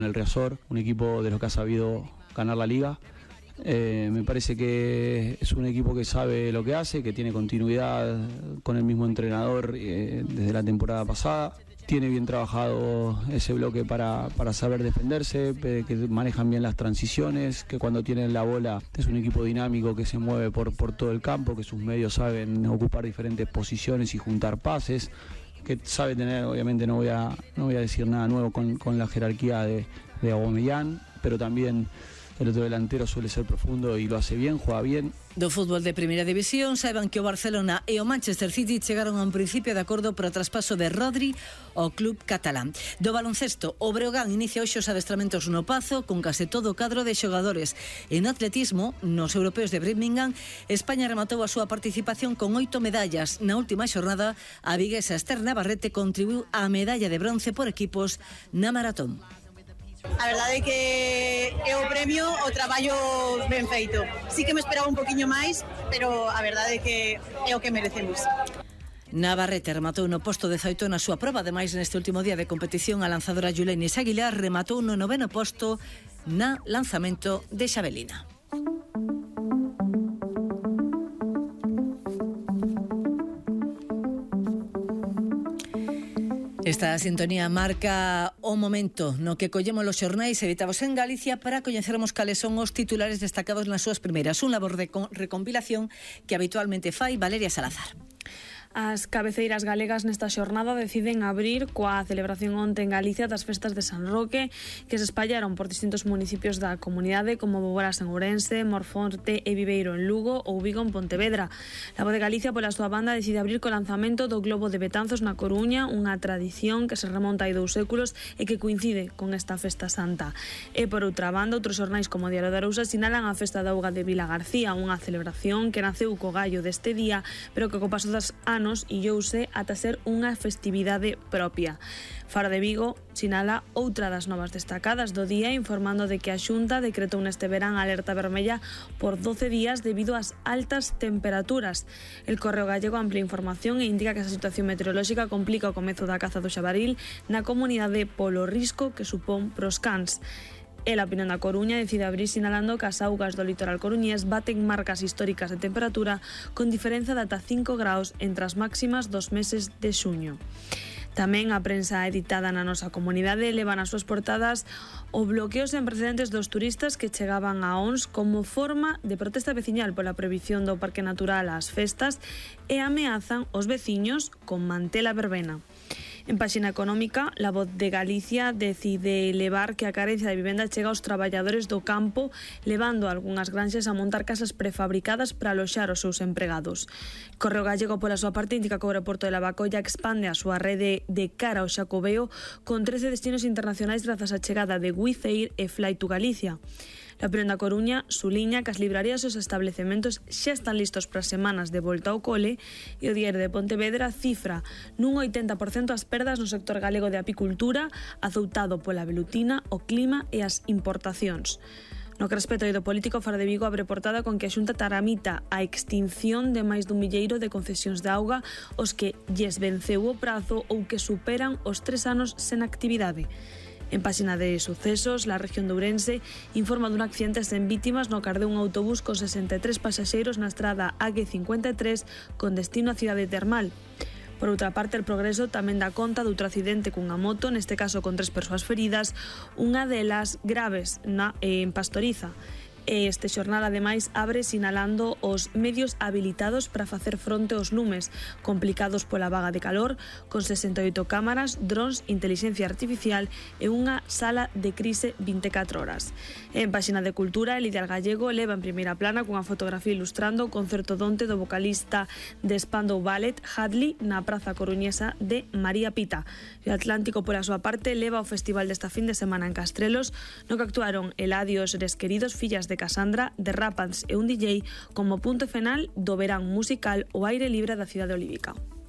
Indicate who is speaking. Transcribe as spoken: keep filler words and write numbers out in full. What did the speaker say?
Speaker 1: El Riazor, un equipo de los que ha sabido ganar la liga. Eh, me parece que es un equipo que sabe lo que hace, que tiene continuidad con el mismo entrenador eh, desde la temporada pasada. Tiene bien trabajado ese bloque para, para saber defenderse, que manejan bien las transiciones, que cuando tienen la bola es un equipo dinámico que se mueve por, por todo el campo, que sus medios saben ocupar diferentes posiciones y juntar pases, que sabe tener, obviamente no voy a, no voy a decir nada nuevo con, con la jerarquía de, de Aubameyang, pero también el otro delantero suele ser profundo y lo hace bien, juega bien.
Speaker 2: Do fútbol de primeira división, saiban que o Barcelona e o Manchester City chegaron a un principio de acordo para o traspaso de Rodri ao club catalán. Do baloncesto, o Breogán inicia hoxe os adestramentos no Pazo con case todo o cadro de xogadores. En atletismo, nos europeos de Birmingham, España rematou a súa participación con oito medallas. Na última xornada, a viguesa Esther Navarrete contribuiu á medalla de bronce por equipos na maratón.
Speaker 3: A verdade é que é o premio o traballo ben feito. Sí que me esperaba un poquinho máis, pero a verdade é que é o que merecemos.
Speaker 2: Navarrete rematou no posto dezaoito na súa proba. Ademais, neste último día de competición, a lanzadora Yulenis Aguilar rematou no noveno posto na lanzamento de xavelina. Esta sintonía marca o momento no que collemos os xornais editados en Galicia para coñecermos cales son os titulares destacados nas súas primeiras. Un labor de recompilación que habitualmente fai Valeria Salazar.
Speaker 4: As cabeceiras galegas nesta xornada deciden abrir coa celebración onte en Galicia das festas de San Roque, que se espallaron por distintos municipios da comunidade como Boboras en Ourense, Morfonte e Viveiro en Lugo ou Vigo en Pontevedra. La Voz de Galicia, pola súa banda, decide abrir co lanzamento do Globo de Betanzos na Coruña, unha tradición que se remonta hai dous séculos e que coincide con esta festa santa. E por outra banda, outros xornais como o Diario de Arousa sinalan a festa da auga de Vila García, unha celebración que naceu co gallo deste día, pero que co paso das anos illouse ata ser unha festividade propia. Faro de Vigo sinala outra das novas destacadas do día, informando de que a Xunta decretou neste verán alerta vermella por doce días debido ás altas temperaturas. El Correo Gallego amplia información e indica que esa situación meteorolóxica complica o comezo da caza do xabaril na comunidade polo risco que supón pros cans. E a Opinión da Coruña decide abrir sinalando que as augas do litoral coruñés baten marcas históricas de temperatura con diferenza de ata cinco graus entre as máximas dos meses de xuño. Tamén a prensa editada na nosa comunidade leva nas súas portadas o bloqueo sen precedentes dos turistas que chegaban a Ons como forma de protesta veciñal pola prohibición do Parque Natural ás festas e ameazan os veciños con mantela verbena. En páxina económica, La Voz de Galicia decide levar que a carencia de vivenda chega aos traballadores do campo, levando algunhas granxas a montar casas prefabricadas para aloxar os seus empregados. Correo Gallego, pola súa parte, indica que o aeroporto de Lavacolla expande a súa rede de cara ao Xacobeo con trece destinos internacionais grazas á chegada de Wizz Air e Fly to Galicia. La Opinión da Coruña suliña que as librarías e os establecementos xa están listos para semanas de volta ao cole e o Diario de Pontevedra cifra nun oitenta por cento as perdas no sector galego de apicultura, azoutado pola velutina, o clima e as importacións. No que respecta ao eido político, Faro de Vigo abre portada con que a Xunta tramita a extinción de máis dun milleiro de concesións de auga os que lles venceu o prazo ou que superan os tres anos sen actividade. En páxina de sucesos, la región de Ourense informa dun accidente sen vítimas no que ardeu un autobús con sesenta e tres pasaxeiros na estrada A G cincuenta e tres con destino á cidade termal. Por outra parte, El Progreso tamén dá conta doutro accidente cunha moto, neste caso con tres persoas feridas, unha delas graves na, en Pastoriza. Este xornal, ademais, abre sinalando os medios habilitados para facer fronte aos lumes complicados pola vaga de calor, con sesenta e oito cámaras, drons, inteligencia artificial e unha sala de crise vinte e catro horas. En páxina de Cultura, el Ideal Gallego leva en primeira plana cunha fotografía ilustrando o concerto donte do vocalista de Spandau Ballet, Hadley, na praza coruñesa de María Pita. O Atlántico, pola súa parte, leva o festival desta fin de semana en Castrelos, no que actuaron Eladio e os seres queridos, fillas de Casandra, de Rapans e un D J como punto final do verán musical ao aire libre da cidade olívica.